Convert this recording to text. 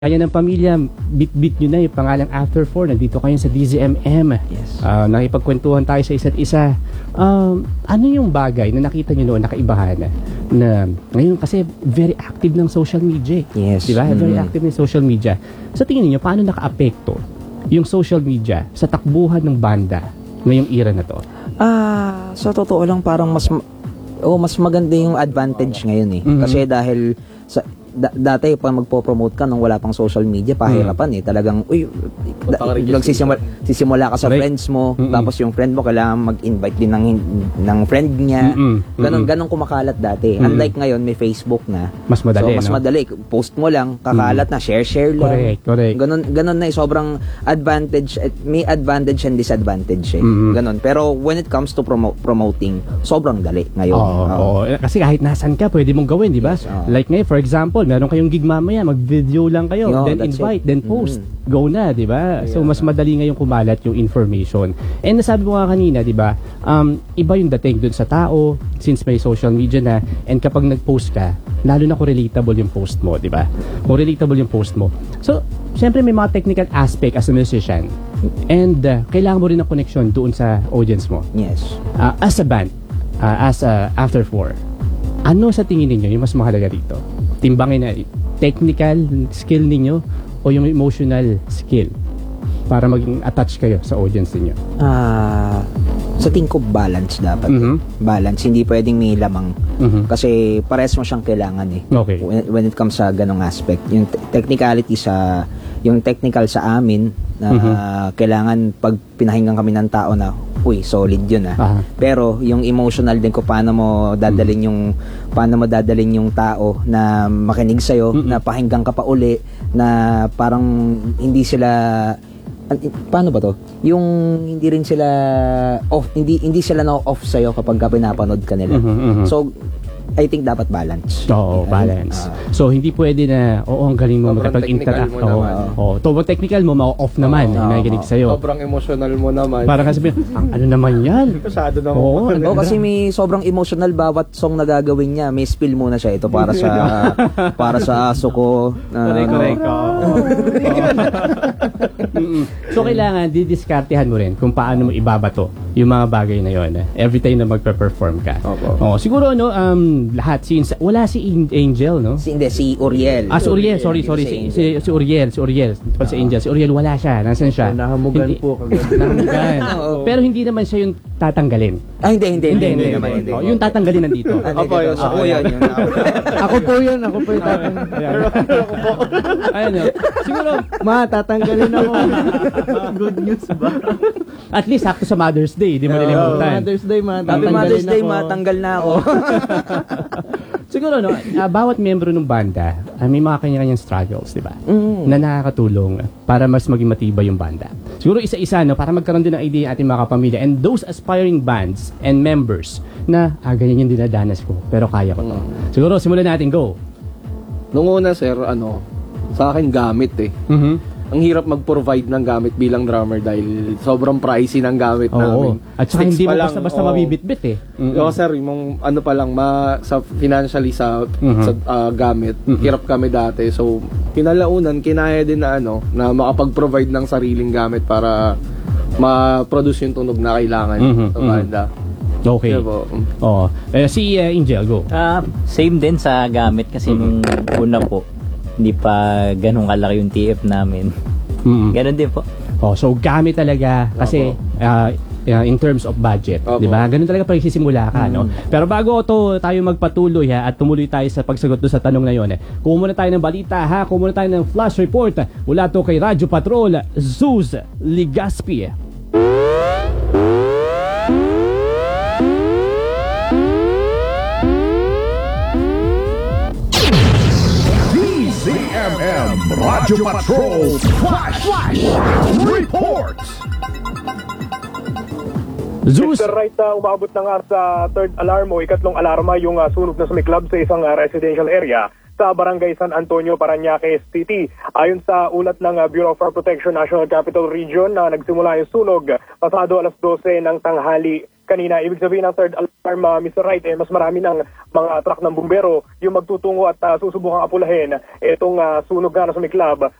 Kaya ng pamilya, bit-bit nyo na yung pangalang After 4. Nandito kayo sa DZMM. Yes. Nakipagkwentuhan tayo sa isa't isa. Ano yung bagay na nakita nyo noon, nakaibahan na ngayon kasi very active ng social media. Yes. Diba? Very active ng social media. Sa tingin niyo paano naka-apekto yung social media sa takbuhan ng banda ngayong era na to? Sa totoo lang parang mas maganda yung advantage ngayon eh. Kasi dahil dati pag magpo-promote ka nung wala pang social media, pahirapan eh. Talagang sisimula ka sa friends mo, tapos yung friend mo kailangan mag-invite din ng friend niya. Ganon kumakalat dati. Unlike ngayon, may Facebook na. Mas madali, so, mas madali. Post mo lang, kakalat na, share lang. Correct. Ganon na eh. Sobrang advantage, may advantage and disadvantage eh. Ganon. Pero when it comes to promoting, sobrang dali ngayon. Oo. Kasi kahit nasan ka, pwede mong gawin, di ba? Yes, like ngayon, for example, meron kayong gig mamaya, mag-video lang kayo, then invite, then post. Go na, di ba? So, mas madali ngayong kumalat yung information. And nasabi mo nga kanina, di ba, iba yung dating dun sa tao, since may social media na, and kapag nag-post ka, lalo na kung relatable yung post mo, di ba? Kung relatable yung post mo. So, syempre may mga technical aspect as a musician. And kailangan mo rin ng connection doon sa audience mo. Yes. As a band, as After 4, ano sa tingin ninyo yung mas mahalaga dito? Timbangin na technical skill ninyo o yung emotional skill para maging attached kayo sa audience niyo? Sa tingin ko balance dapat. Balance, hindi pwedeng may lamang. Kasi pares mo siyang kailangan eh. Okay. When it comes sa ganong aspect. Yung technical sa amin na kailangan pag pinahinggan kami ng tao na solid yun Pero yung emotional din ko paano mo dadalhin yung tao na makinig sa'yo, na pakinggan ka pa uli, na parang hindi sila paano ba to? Yung hindi rin sila hindi sila off sa'yo kapag pinapanood ka nila. So I think dapat balance. Oo, balance. So, hindi pwede na, ang galing mo makapag-interact. Technical mo, ma-off naman. Nakikinig sa'yo. Sobrang emotional mo naman. Parang kasi, ano naman yan? Pasado naman. Kasi may sobrang emotional bawat song na gagawin niya. May spill muna siya. Ito para sa aso ko. Correct. So, kailangan didiskartehan mo rin kung paano mo ibabato yung mga bagay na yun. Every time na magpe-perform ka. Siguro, lahat, since wala si Angel, no? Si Uriel. Si Uriel, sorry. Si Uriel. Si Angel. Si Uriel, wala siya. Nasaan siya? Nahamugan po kagad. Nahamugan. Pero hindi naman siya yung tatanggalin. Hindi naman. Yung tatanggalin nandito. Ako yun. Ako po yun tatanggalin. Ayun, siguro, tatanggalin ako. Good news ba? At least, sakto sa Mother's Day, di mo nilimutan. Mother's Day, matanggal na ako. Siguro, bawat membro ng banda, may mga kanya-kanyang struggles, di ba? Na nakakatulong para mas maging matibay yung banda. Siguro isa-isa, para magkaroon din ng idea ating mga kapamilya and those aspiring bands and members na, ganyan yung dinadanas ko, pero kaya ko to. Siguro, simulan natin, go. Nung una, sir, sa akin gamit eh. Ang hirap mag-provide ng gamit bilang drummer dahil sobrang pricey ng gamit namin. At saka hindi mo basta mabibitbit eh. Sir, yung pa lang, sa financially sa gamit, hirap kami dati. So, kinalaunan, kinaya din na na makapag-provide ng sariling gamit para ma-produce yung tunog na kailangan sa banda. Okay. Si Angel, go. Same din sa gamit kasi nung una po, hindi pa ganun kalaki yung TF namin. Ganun din po. So gamit talaga kasi in terms of budget, di ba? Ganun talaga pag sisimula ka, no? Pero bago tayo magpatuloy at tumuloy tayo sa pagsagot do sa tanong na yon, kuha muna tayo ng balita kuha muna tayo ng flash report mula to kay Radyo Patrol Zeus Ligaspi. Radyo Patrol Flash Reports. Zeus, Mr. Wright, umabot na nga sa third alarm o ikatlong alarma yung sunog na sumiclab sa isang residential area sa Barangay San Antonio, Parañaque City. Ayon sa ulat ng Bureau of Fire Protection National Capital Region na nagsimula yung sunog pasado alas 12 ng tanghali kanina. Ibig sabihin ng third alarm, Mr. Wright, mas marami ng mga truck ng bumbero yung magtutungo at susubukang apulahin itong sunog na sumiklab